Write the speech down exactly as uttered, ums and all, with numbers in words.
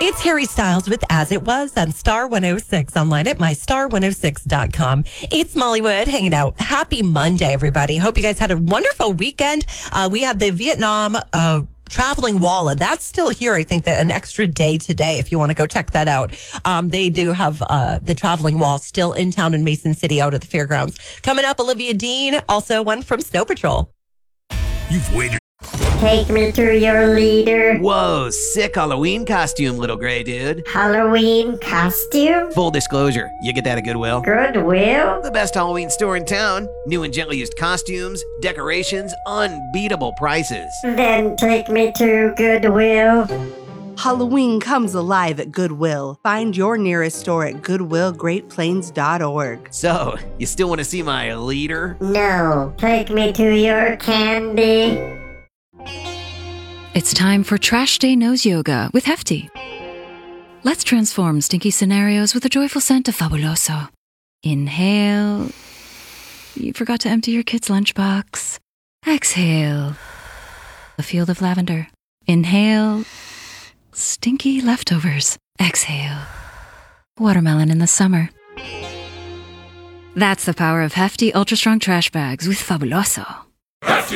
It's Harry Styles with As It Was on Star one oh six, online at my star one oh six dot com. It's Molly Wood hanging out. Happy Monday, everybody. Hope you guys had a wonderful weekend. Uh, we have the Vietnam uh, traveling wall, and that's still here. I think that an extra day today, if you want to go check that out. Um, they do have uh, the traveling wall still in town in Mason City out at the fairgrounds. Coming up, Olivia Dean, also one from Snow Patrol. You've waited. Take me to your leader. Whoa, sick Halloween costume, little gray dude. Halloween costume? Full disclosure, you get that at Goodwill. Goodwill? The best Halloween store in town. New and gently used costumes, decorations, unbeatable prices. Then take me to Goodwill. Halloween comes alive at Goodwill. Find your nearest store at goodwill great plains dot org. So, you still want to see my leader? No. Take me to your candy. It's time for Trash Day Nose Yoga with Hefty. Let's transform stinky scenarios with a joyful scent of Fabuloso. Inhale. You forgot to empty your kid's lunchbox. Exhale. A field of lavender. Inhale. Stinky leftovers. Exhale. Watermelon in the summer. That's the power of Hefty Ultra Strong Trash Bags with Fabuloso.